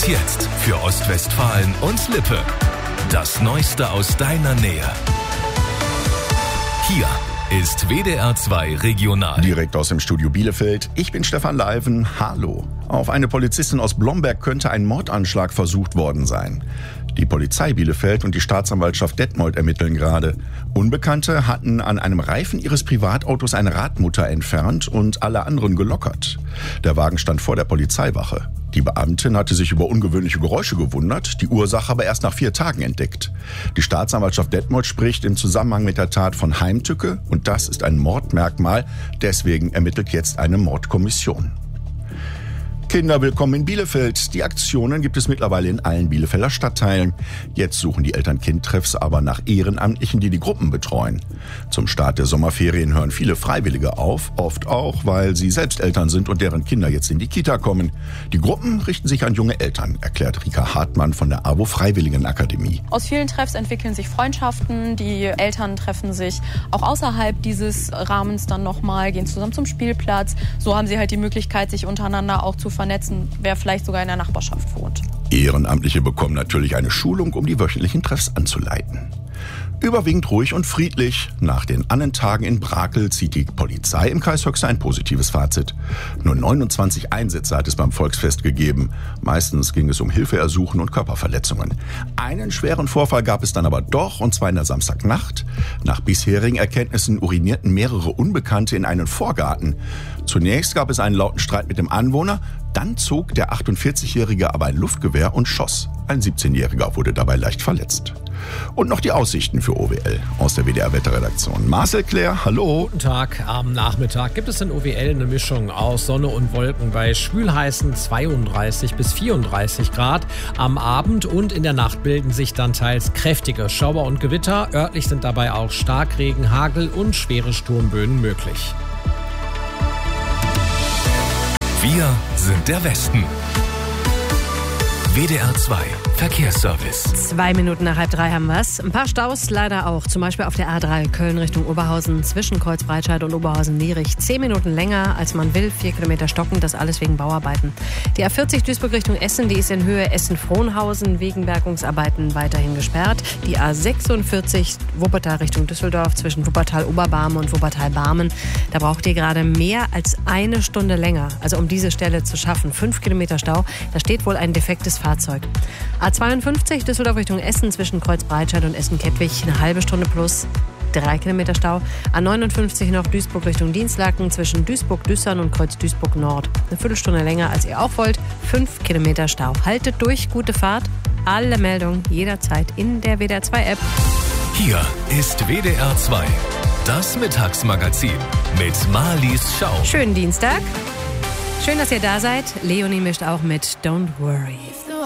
jetzt für Ostwestfalen und Lippe. Das Neueste aus deiner Nähe. Hier ist WDR 2 Regional. Direkt aus dem Studio Bielefeld. Ich bin Stefan Leiven. Hallo. Auf eine Polizistin aus Blomberg könnte ein Mordanschlag versucht worden sein. Die Polizei Bielefeld und die Staatsanwaltschaft Detmold ermitteln gerade. Unbekannte hatten an einem Reifen ihres Privatautos eine Radmutter entfernt und alle anderen gelockert. Der Wagen stand vor der Polizeiwache. Die Beamtin hatte sich über ungewöhnliche Geräusche gewundert, die Ursache aber erst nach 4 Tagen entdeckt. Die Staatsanwaltschaft Detmold spricht im Zusammenhang mit der Tat von Heimtücke und das ist ein Mordmerkmal. Deswegen ermittelt jetzt eine Mordkommission. Kinder willkommen in Bielefeld. Die Aktionen gibt es mittlerweile in allen Bielefelder Stadtteilen. Jetzt suchen die Eltern-Kind-Treffs aber nach Ehrenamtlichen, die die Gruppen betreuen. Zum Start der Sommerferien hören viele Freiwillige auf, oft auch, weil sie selbst Eltern sind und deren Kinder jetzt in die Kita kommen. Die Gruppen richten sich an junge Eltern, erklärt Rika Hartmann von der AWO Freiwilligenakademie. Aus vielen Treffs entwickeln sich Freundschaften, die Eltern treffen sich auch außerhalb dieses Rahmens dann nochmal, gehen zusammen zum Spielplatz. So haben sie halt die Möglichkeit, sich untereinander auch zu vernetzen, wer vielleicht sogar in der Nachbarschaft wohnt. Ehrenamtliche bekommen natürlich eine Schulung, um die wöchentlichen Treffs anzuleiten. Überwiegend ruhig und friedlich. Nach den Annentagen in Brakel zieht die Polizei im Kreis Höxter ein positives Fazit. Nur 29 Einsätze hat es beim Volksfest gegeben. Meistens ging es um Hilfeersuchen und Körperverletzungen. Einen schweren Vorfall gab es dann aber doch, und zwar in der Samstagnacht. Nach bisherigen Erkenntnissen urinierten mehrere Unbekannte in einen Vorgarten. Zunächst gab es einen lauten Streit mit dem Anwohner. Dann zog der 48-Jährige aber ein Luftgewehr und schoss. Ein 17-Jähriger wurde dabei leicht verletzt. Und noch die Aussichten für OWL aus der WDR-Wetterredaktion. Marcel Claire, hallo. Guten Tag. Am Nachmittag gibt es in OWL eine Mischung aus Sonne und Wolken bei schwülheißen 32 bis 34 Grad. Am Abend und in der Nacht bilden sich dann teils kräftige Schauer und Gewitter. Örtlich sind dabei auch Starkregen, Hagel und schwere Sturmböen möglich. Wir sind der Westen. WDR 2 Verkehrsservice. 2 Minuten nach 2:30 haben wir es. Ein paar Staus leider auch. Zum Beispiel auf der A3 Köln Richtung Oberhausen zwischen Kreuzbreitscheid und Oberhausen-Lierich. 10 Minuten länger, als man will. 4 Kilometer stocken, das alles wegen Bauarbeiten. Die A40 Duisburg Richtung Essen, die ist in Höhe Essen-Frohnhausen wegen Bergungsarbeiten weiterhin gesperrt. Die A46 Wuppertal Richtung Düsseldorf zwischen Wuppertal-Oberbarmen und Wuppertal-Barmen. Da braucht ihr gerade mehr als 1 Stunde länger. Also um diese Stelle zu schaffen. 5 Kilometer Stau. Da steht wohl ein defektes Fahrzeug. A52 Düsseldorf Richtung Essen zwischen Kreuzbreitscheid und Essen-Kettwig, eine halbe Stunde plus, 3 Kilometer Stau. A59 noch Duisburg Richtung Dienstlaken zwischen Duisburg-Düssern und Kreuz-Duisburg-Nord. Eine Viertelstunde länger, als ihr auch wollt, 5 Kilometer Stau. Haltet durch, gute Fahrt. Alle Meldungen jederzeit in der WDR 2 App. Hier ist WDR 2, das Mittagsmagazin mit Marlies Schau. Schönen Dienstag. Schön, dass ihr da seid. Leonie mischt auch mit Don't Worry.